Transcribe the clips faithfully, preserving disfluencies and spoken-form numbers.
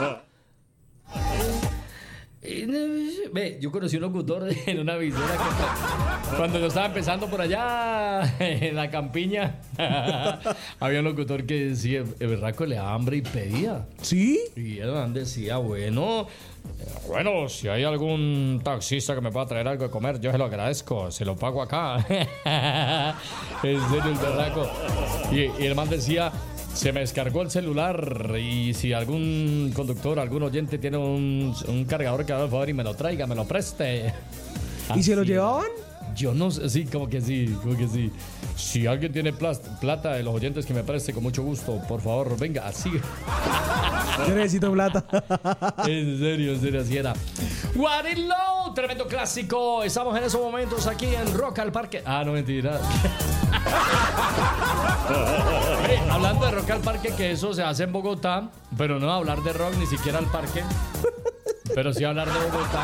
Ve, yo conocí un locutor en una visera que cuando yo estaba empezando por allá en la campiña, había un locutor que decía, el berraco le daba hambre y pedía. ¿Sí? Y él decía, bueno, bueno, si hay algún taxista que me pueda traer algo de comer, yo se lo agradezco, se lo pago acá. En serio, el berraco. Y, y el man decía, se me descargó el celular y si algún conductor, algún oyente tiene un, un cargador que haga el favor y me lo traiga, me lo preste. ¿Y Así se lo es. llevaban? Yo no sé, sí, como que sí, como que sí. Si alguien tiene plata, plata de los oyentes que me preste, con mucho gusto, por favor, venga, así. Yo necesito plata. En serio, en serio, así era. What It Low, tremendo clásico. Estamos en esos momentos aquí en Rock al Parque. Ah, no, mentira. Hey, hablando de Rock al Parque, que eso se hace en Bogotá, pero no hablar de rock ni siquiera al parque, pero sí hablar de Bogotá.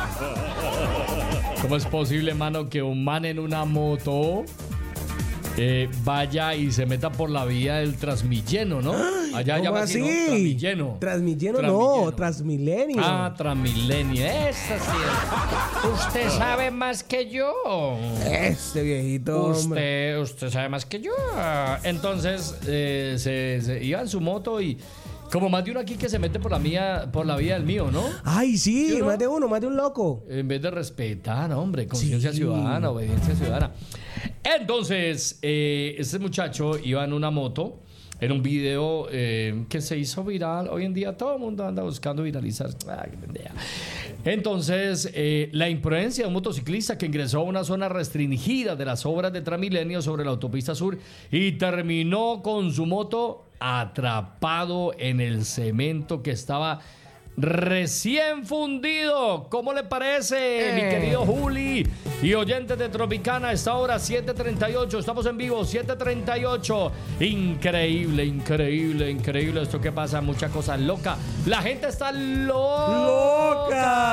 ¿Cómo es posible, mano, que un man en una moto eh, vaya y se meta por la vía del Transmilenio, ¿no? Allá ¿Cómo llama así? ¿no? Transmilenio. Transmilenio no, Transmilenio. Ah, Transmilenio, esa sí es. Usted sabe más que yo. Este viejito, hombre. Usted, usted sabe más que yo. Entonces, eh, se, se iba en su moto y como más de uno aquí que se mete por la mía, por la vía del mío, ¿no? Ay, sí, ¿Sí, no? más de uno, más de un loco. En vez de respetar, hombre, conciencia Sí. ciudadana, obediencia ciudadana. Entonces, eh, este muchacho iba en una moto, en un video eh, que se hizo viral. Hoy en día todo el mundo anda buscando viralizar. Ah, qué pendeja. Entonces, eh, la imprudencia de un motociclista que ingresó a una zona restringida de las obras de Transmilenio sobre la autopista sur y terminó con su moto atrapado en el cemento que estaba recién fundido. ¿Cómo le parece, Eh. mi querido Juli y oyentes de Tropicana? A esta hora siete treinta y ocho, estamos en vivo, siete treinta y ocho. Increíble, increíble, increíble esto que pasa, muchas cosas locas. La gente está loca.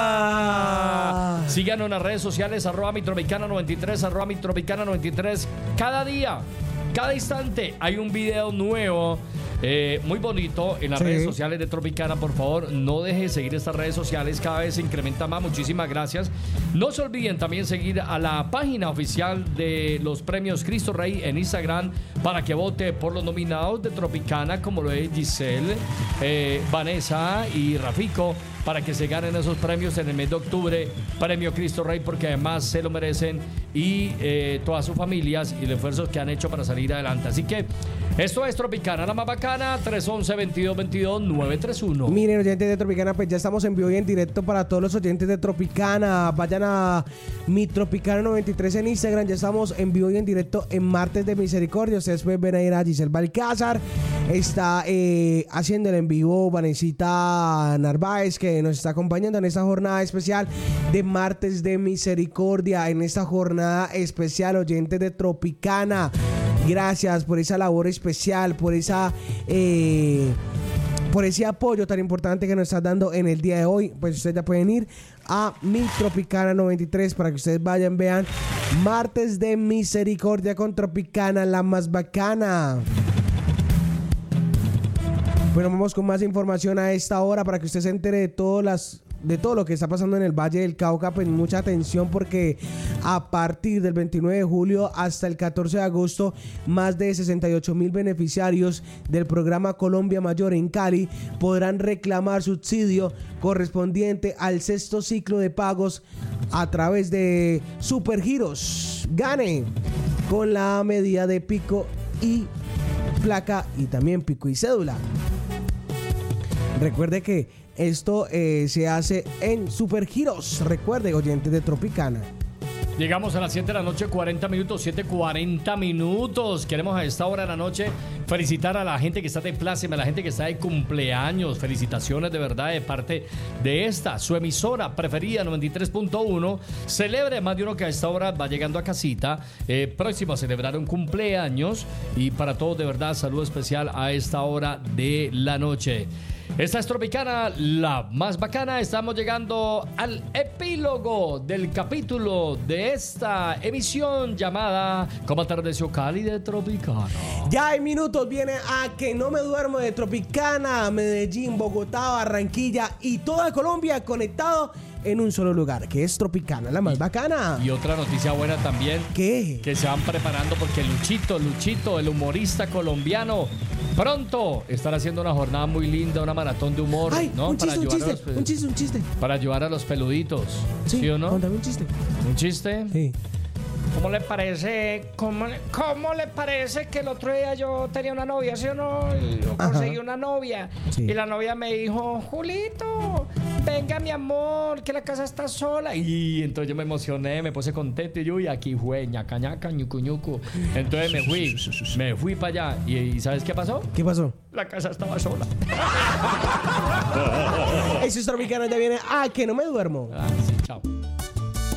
¡Loca! Síganos en las redes sociales, arroba mi Tropicana noventa y tres, arroba mi Tropicana noventa y tres. Cada día, cada instante hay un video nuevo. Eh, muy bonito en las Sí. redes sociales de Tropicana. Por favor, no deje de seguir estas redes sociales, cada vez se incrementa más. Muchísimas gracias. No se olviden también seguir a la página oficial de los premios Cristo Rey en Instagram para que vote por los nominados de Tropicana, como lo es Giselle, eh, Vanessa y Rafico, para que se ganen esos premios en el mes de octubre. Premio Cristo Rey, porque además se lo merecen, y eh, todas sus familias y los esfuerzos que han hecho para salir adelante. Así que esto es Tropicana, la más bacana. Tres once, veintidós veintidós, nueve tres uno. Miren, oyentes de Tropicana, pues ya estamos en vivo y en directo para todos los oyentes de Tropicana. Vayan a mi Tropicana noventa y tres en Instagram. Ya estamos en vivo y en directo en Martes de Misericordia. Ustedes pueden ver a ir a Giselle Balcázar. Está eh, haciendo el en vivo Vanesita Narváez, que nos está acompañando en esta jornada especial de Martes de Misericordia. En esta jornada especial, oyentes de Tropicana, gracias por esa labor especial, por esa eh, por ese apoyo tan importante que nos estás dando en el día de hoy. Pues ustedes ya pueden ir a mi Tropicana noventa y tres para que ustedes vayan, vean Martes de Misericordia con Tropicana, la más bacana. Bueno, vamos con más información a esta hora para que usted se entere de todas las de todo lo que está pasando en el Valle del Cauca. Pues mucha atención, porque a partir del veintinueve de julio hasta el catorce de agosto, más de sesenta y ocho mil beneficiarios del programa Colombia Mayor en Cali podrán reclamar subsidio correspondiente al sexto ciclo de pagos a través de Supergiros. Gane con la medida de pico y placa y también pico y cédula. Recuerde que esto eh, se hace en Supergiros. Recuerde, oyentes de Tropicana. Llegamos a las siete de la noche, cuarenta minutos, siete cuarenta minutos. Queremos a esta hora de la noche felicitar a la gente que está de pláceme, a la gente que está de cumpleaños. Felicitaciones de verdad de parte de esta, su emisora preferida, noventa y tres punto uno. Celebre, más de uno que a esta hora va llegando a casita, eh, próximo a celebrar un cumpleaños. Y para todos, de verdad, saludo especial a esta hora de la noche. Esta es Tropicana, la más bacana. Estamos llegando al epílogo del capítulo de esta emisión llamada ¿Cómo atardeció Cali de Tropicana? Ya en minutos viene a Que No Me Duermo de Tropicana, Medellín, Bogotá, Barranquilla y toda Colombia conectado en un solo lugar, que es Tropicana, la más bacana. Y otra noticia buena también. ¿Qué? Que se van preparando porque Luchito, Luchito, el humorista colombiano, pronto estará haciendo una jornada muy linda, una maratón de humor. Ay, ¿no? un Para chiste, un ayudar a chiste, los- un chiste, un chiste. Para ayudar a los peluditos. ¿Sí, Sí, o no? Contame un chiste. ¿Un chiste? Sí. ¿Cómo le parece? ¿Cómo le, cómo le parece que el otro día yo tenía una novia, sí o no? Y yo Ajá. conseguí una novia. Sí. Y la novia me dijo, Julito, venga mi amor, que la casa está sola. Y Y entonces yo me emocioné, me puse contento y yo, y aquí fue, ñaca, ñaca, ñucu, ñucu. Entonces me fui, me fui para allá. ¿Y, y sabes qué pasó? ¿Qué pasó? La casa estaba sola. Eso es Tropicana, ya viene a Que No Me Duermo. Ah, sí, chao.